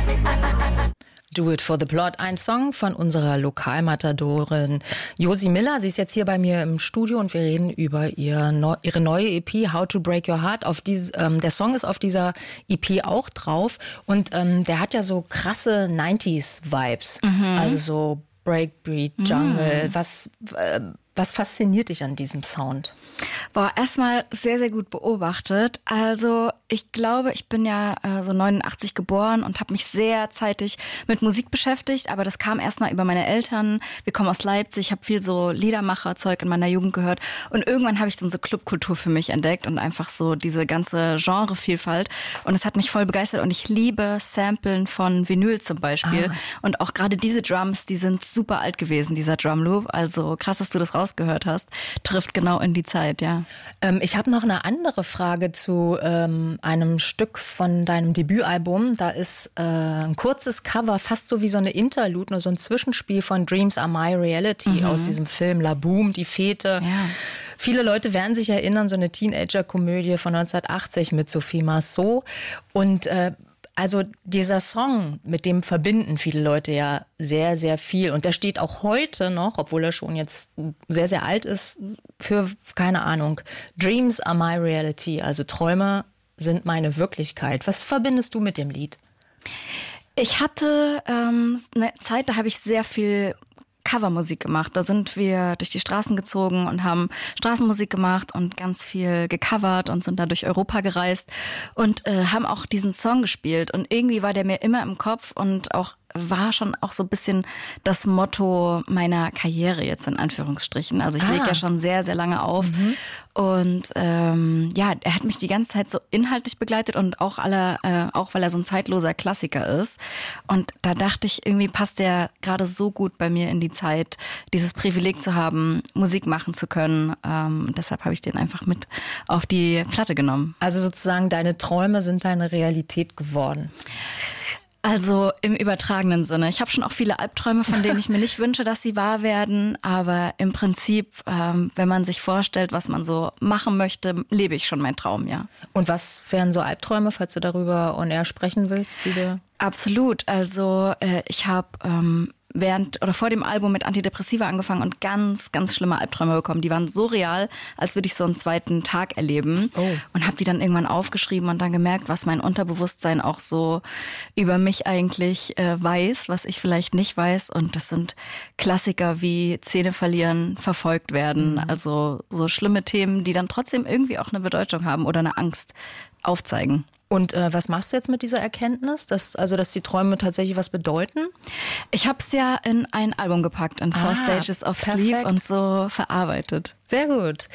Do It for the Plot, ein Song von unserer Lokalmatadorin Josi Miller. Sie ist jetzt hier bei mir im Studio und wir reden über ihre neue EP How to Break Your Heart. Der Song ist auf dieser EP auch drauf und der hat ja so krasse 90s-Vibes, also so Breakbeat, Jungle. Was fasziniert dich an diesem Sound? Erstmal sehr, sehr gut beobachtet. Also ich glaube, ich bin ja so 89 geboren und habe mich sehr zeitig mit Musik beschäftigt, aber das kam erstmal über meine Eltern. Wir kommen aus Leipzig, ich habe viel so Liedermacherzeug in meiner Jugend gehört und irgendwann habe ich dann so Clubkultur für mich entdeckt und einfach so diese ganze Genrevielfalt und es hat mich voll begeistert und ich liebe Samplen von Vinyl zum Beispiel und auch gerade diese Drums, die sind super alt gewesen, dieser Drumloop, also krass, dass du das rausgehört hast, trifft genau in die Zeit, ja. Ich habe noch eine andere Frage zu einem Stück von deinem Debütalbum. Da ist ein kurzes Cover, fast so wie so eine Interlude, nur so ein Zwischenspiel von Dreams Are My Reality aus diesem Film La Boom, die Fete. Ja. Viele Leute werden sich erinnern, so eine Teenager-Komödie von 1980 mit Sophie Marceau. Und also dieser Song, mit dem verbinden viele Leute ja sehr, sehr viel. Und der steht auch heute noch, obwohl er schon jetzt sehr, sehr alt ist, für, keine Ahnung, Dreams are my reality. Also Träume sind meine Wirklichkeit. Was verbindest du mit dem Lied? Ich hatte eine Zeit, da habe ich sehr viel Covermusik gemacht. Da sind wir durch die Straßen gezogen und haben Straßenmusik gemacht und ganz viel gecovert und sind da durch Europa gereist und haben auch diesen Song gespielt. Und irgendwie war der mir immer im Kopf und war schon auch so ein bisschen das Motto meiner Karriere jetzt in Anführungsstrichen. Also ich lege ja schon sehr, sehr lange auf. Und er hat mich die ganze Zeit so inhaltlich begleitet und auch weil er so ein zeitloser Klassiker ist. Und da dachte ich, irgendwie passt der gerade so gut bei mir in die Zeit, dieses Privileg zu haben, Musik machen zu können. Deshalb habe ich den einfach mit auf die Platte genommen. Also sozusagen deine Träume sind deine Realität geworden. Also im übertragenen Sinne. Ich habe schon auch viele Albträume, von denen ich mir nicht wünsche, dass sie wahr werden. Aber im Prinzip, wenn man sich vorstellt, was man so machen möchte, lebe ich schon meinen Traum, ja. Und was wären so Albträume, falls du darüber on air sprechen willst? Absolut. Also ich habe vor dem Album mit Antidepressiva angefangen und ganz, ganz schlimme Albträume bekommen. Die waren so real, als würde ich so einen zweiten Tag erleben. Und habe die dann irgendwann aufgeschrieben und dann gemerkt, was mein Unterbewusstsein auch so über mich eigentlich weiß, was ich vielleicht nicht weiß. Und das sind Klassiker wie Zähne verlieren, verfolgt werden. Also so schlimme Themen, die dann trotzdem irgendwie auch eine Bedeutung haben oder eine Angst aufzeigen. Und was machst du jetzt mit dieser Erkenntnis, dass die Träume tatsächlich was bedeuten? Ich habe es ja in ein Album gepackt, in 4 Stages of Sleep und so verarbeitet. Sehr gut.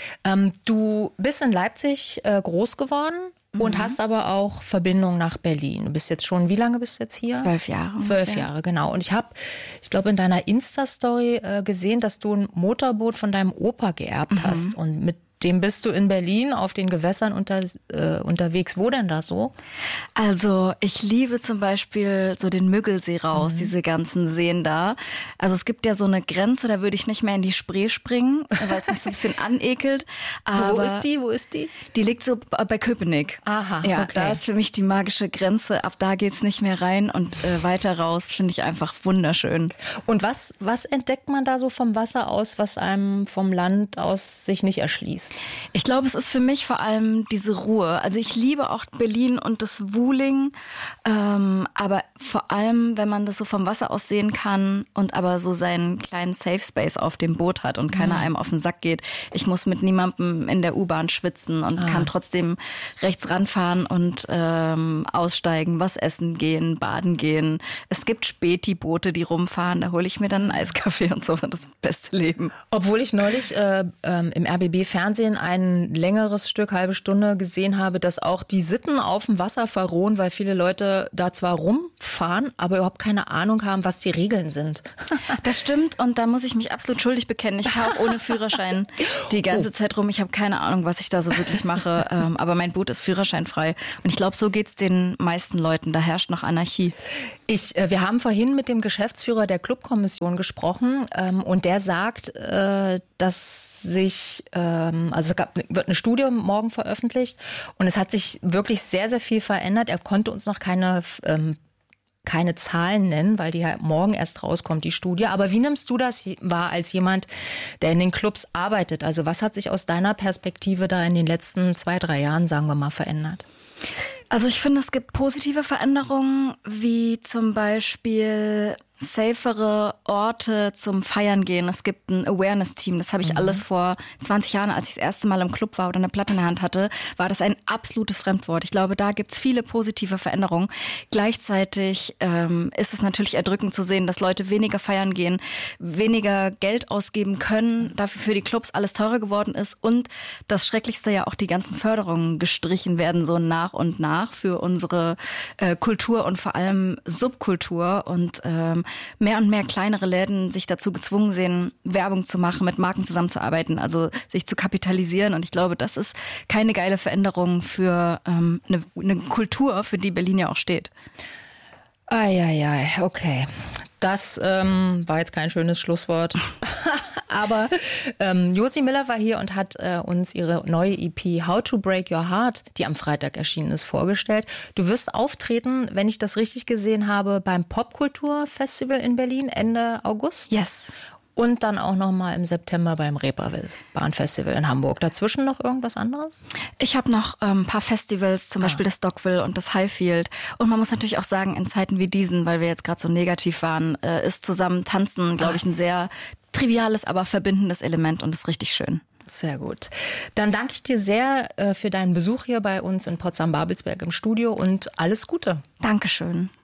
Du bist in Leipzig groß geworden und hast aber auch Verbindung nach Berlin. Du bist jetzt schon, wie lange bist du jetzt hier? 12 Jahre. 12 Jahre, genau. Und ich glaube, in deiner Insta-Story gesehen, dass du ein Motorboot von deinem Opa geerbt hast und mit dem bist du in Berlin auf den Gewässern unterwegs. Wo denn da so? Also ich liebe zum Beispiel so den Müggelsee raus, diese ganzen Seen da. Also es gibt ja so eine Grenze, da würde ich nicht mehr in die Spree springen, weil es mich so ein bisschen anekelt. Aber Wo ist die? Die liegt so bei Köpenick. Aha, ja, okay. Da ist für mich die magische Grenze. Ab da geht's nicht mehr rein und weiter raus finde ich einfach wunderschön. Und was entdeckt man da so vom Wasser aus, was einem vom Land aus sich nicht erschließt? Ich glaube, es ist für mich vor allem diese Ruhe. Also ich liebe auch Berlin und das Wuhling, aber vor allem, wenn man das so vom Wasser aus sehen kann und aber so seinen kleinen Safe Space auf dem Boot hat und keiner einem auf den Sack geht. Ich muss mit niemandem in der U-Bahn schwitzen und kann trotzdem rechts ranfahren und aussteigen, was essen gehen, baden gehen. Es gibt Späti-Boote, die rumfahren, da hole ich mir dann einen Eiskaffee und so, das beste Leben. Obwohl ich neulich im RBB-Fernsehen ein längeres Stück, halbe Stunde gesehen habe, dass auch die Sitten auf dem Wasser verrohen, weil viele Leute da zwar rumfahren, aber überhaupt keine Ahnung haben, was die Regeln sind. Das stimmt und da muss ich mich absolut schuldig bekennen. Ich fahre auch ohne Führerschein die ganze Zeit rum. Ich habe keine Ahnung, was ich da so wirklich mache, aber mein Boot ist führerscheinfrei. Und ich glaube, so geht's den meisten Leuten. Da herrscht noch Anarchie. Wir haben vorhin mit dem Geschäftsführer der Clubkommission gesprochen und der sagt, dass wird eine Studie morgen veröffentlicht und es hat sich wirklich sehr, sehr viel verändert. Er konnte uns noch keine keine Zahlen nennen, weil die ja morgen erst rauskommt, die Studie. Aber wie nimmst du das wahr als jemand, der in den Clubs arbeitet? Also was hat sich aus deiner Perspektive da in den letzten 2-3 Jahren, sagen wir mal, verändert? Also ich finde, es gibt positive Veränderungen, wie zum Beispiel safere Orte zum Feiern gehen. Es gibt ein Awareness-Team. Das habe ich alles vor 20 Jahren, als ich das erste Mal im Club war oder eine Platte in der Hand hatte, war das ein absolutes Fremdwort. Ich glaube, da gibt es viele positive Veränderungen. Gleichzeitig ist es natürlich erdrückend zu sehen, dass Leute weniger feiern gehen, weniger Geld ausgeben können, dafür für die Clubs alles teurer geworden ist und das Schrecklichste ja auch die ganzen Förderungen gestrichen werden, so nach und nach für unsere Kultur und vor allem Subkultur und mehr und mehr kleinere Läden sich dazu gezwungen sehen, Werbung zu machen, mit Marken zusammenzuarbeiten, also sich zu kapitalisieren. Und ich glaube, das ist keine geile Veränderung für eine Kultur, für die Berlin ja auch steht. Okay. Das war jetzt kein schönes Schlusswort. Aber Josie Miller war hier und hat uns ihre neue EP How to Break Your Heart, die am Freitag erschienen ist, vorgestellt. Du wirst auftreten, wenn ich das richtig gesehen habe, beim Popkulturfestival in Berlin Ende August. Yes. Und dann auch noch mal im September beim Reeperbahn-Festival in Hamburg. Dazwischen noch irgendwas anderes? Ich habe noch ein paar Festivals, zum Beispiel das Dogville und das Highfield. Und man muss natürlich auch sagen, in Zeiten wie diesen, weil wir jetzt gerade so negativ waren, ist zusammen tanzen, glaube ich, ein sehr triviales, aber verbindendes Element und ist richtig schön. Sehr gut. Dann danke ich dir sehr für deinen Besuch hier bei uns in Potsdam-Babelsberg im Studio und alles Gute. Dankeschön.